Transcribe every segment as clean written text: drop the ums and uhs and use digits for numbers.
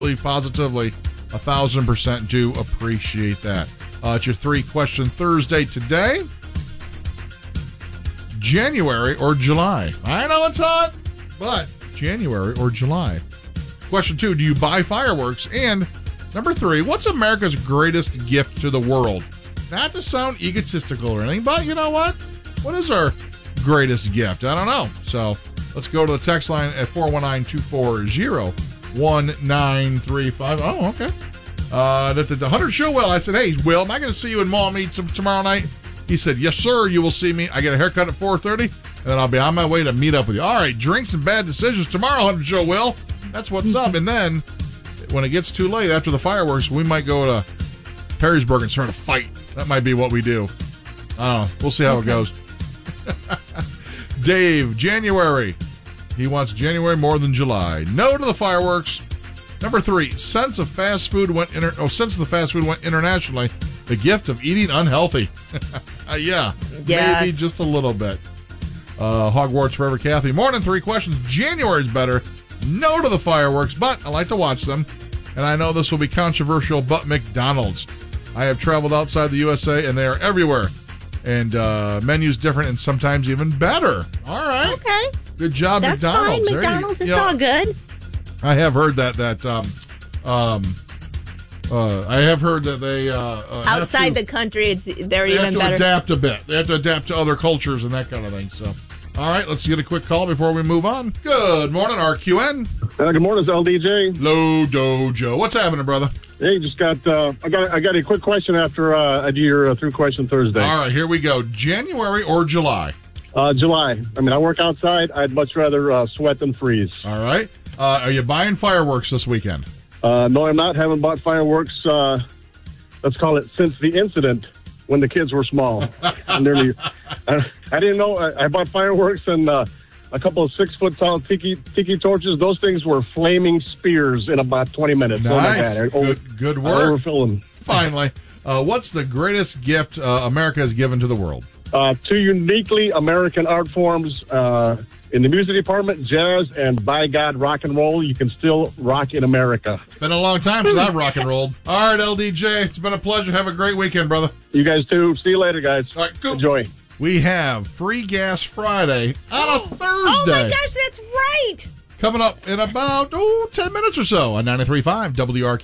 Positively, 1,000% do appreciate that. It's your 3-question Thursday today. January or July? I know it's hot, but January or July? Question 2, do you buy fireworks? And number 3, what's America's greatest gift to the world? Not to sound egotistical or anything, but you know what? What is our greatest gift? I don't know. So let's go to the text line at 419-240-1935. Oh, okay. The Hunter Showell, I said, hey, Will, am I going to see you in Mall Meet tomorrow night? He said, yes, sir, you will see me. I get a haircut at 4:30, and then I'll be on my way to meet up with you. All right, drinks and bad decisions tomorrow, Hunter Showell. That's what's up. And then when it gets too late after the fireworks, we might go to Perrysburg and start a fight. That might be what we do. I don't know. We'll see how it goes. Dave, January. He wants January more than July. No to the fireworks. Number 3, since the fast food went internationally, the gift of eating unhealthy. Yeah, yes. Maybe just a little bit. Hogwarts Forever Kathy. More than 3 questions. January's better. No to the fireworks, but I like to watch them. And I know this will be controversial, but McDonald's. I have traveled outside the USA, and they are everywhere. And menus different and sometimes even better. All right. Okay. Good job, That's McDonald's. Fine, McDonald's, it's all good. I have heard that I have heard that they outside the country, they're even better. They have to adapt a bit. They have to adapt to other cultures and that kind of thing. So, all right, let's get a quick call before we move on. Good morning, RQN. Good morning, LDJ. Low Dojo. What's happening, brother? Hey, just got I got a quick question after I do your 3-question Thursday. All right, here we go. January or July? July. I mean, I work outside. I'd much rather sweat than freeze. All right. Are you buying fireworks this weekend? No, I'm not. Haven't bought fireworks, let's call it, since the incident when the kids were small. I didn't know. I bought fireworks and a couple of 6-foot tall tiki torches. Those things were flaming spears in about 20 minutes. Nice. Good work. I overfill them. Finally. What's the greatest gift America has given to the world? 2 uniquely American art forms. In the music department, jazz, and by God, rock and roll. You can still rock in America. It's been a long time since I've rock and rolled. All right, LDJ, it's been a pleasure. Have a great weekend, brother. You guys too. See you later, guys. All right, cool. Enjoy. We have Free Gas Friday on a Thursday. Oh, my gosh, that's right. Coming up in about 10 minutes or so on 93.5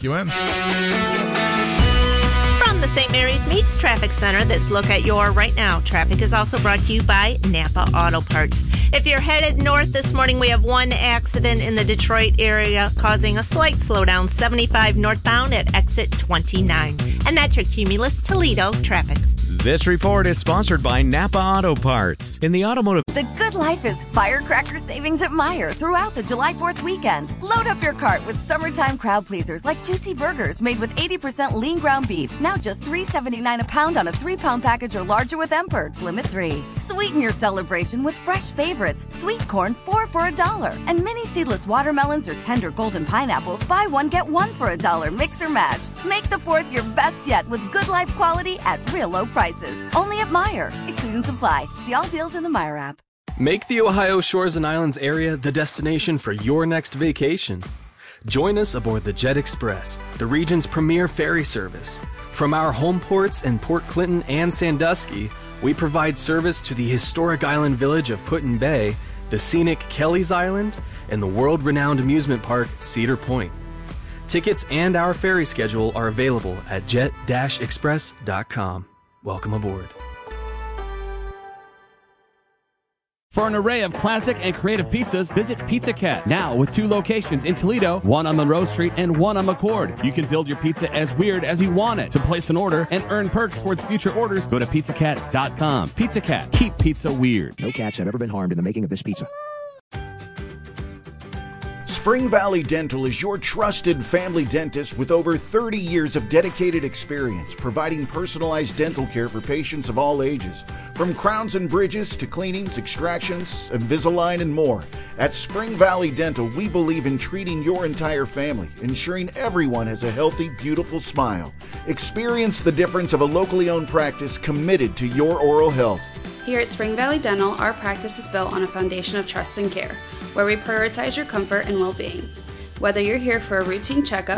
WRQN. From the St. Mary's Meats Traffic Center, this look at your right now. Traffic is also brought to you by Napa Auto Parts. If you're headed north this morning, we have one accident in the Detroit area causing a slight slowdown, 75 northbound at exit 29. And that's your Cumulus Toledo traffic. This report is sponsored by Napa Auto Parts. In the automotive... The good life is firecracker savings at Meijer throughout the July 4th weekend. Load up your cart with summertime crowd pleasers like juicy burgers made with 80% lean ground beef. Now just $3.79 a pound on a 3-pound package or larger with M-Perks, limit 3. Sweeten your celebration with fresh favorites. Sweet corn, 4 for $1. And mini seedless watermelons or tender golden pineapples, buy one, get one for $1. Mix or match. Make the 4th your best yet with good life quality at real low prices. Only at Meijer. Exclusions apply. See all deals in the Meijer app. Make the Ohio Shores and Islands area the destination for your next vacation. Join us aboard the Jet Express, the region's premier ferry service. From our home ports in Port Clinton and Sandusky, we provide service to the historic island village of Put-in Bay, the scenic Kelly's Island, and the world-renowned amusement park Cedar Point. Tickets and our ferry schedule are available at jet-express.com. Welcome aboard. For an array of classic and creative pizzas, visit Pizza Cat. Now with 2 locations in Toledo, one on Monroe Street and one on McCord. You can build your pizza as weird as you want it. To place an order and earn perks towards future orders, go to pizzacat.com. Pizza Cat. Keep pizza weird. No cats have ever been harmed in the making of this pizza. Spring Valley Dental is your trusted family dentist with over 30 years of dedicated experience providing personalized dental care for patients of all ages. From crowns and bridges to cleanings, extractions, Invisalign, and more. At Spring Valley Dental, we believe in treating your entire family, ensuring everyone has a healthy, beautiful smile. Experience the difference of a locally owned practice committed to your oral health. Here at Spring Valley Dental, our practice is built on a foundation of trust and care, where we prioritize your comfort and well-being. Whether you're here for a routine checkup,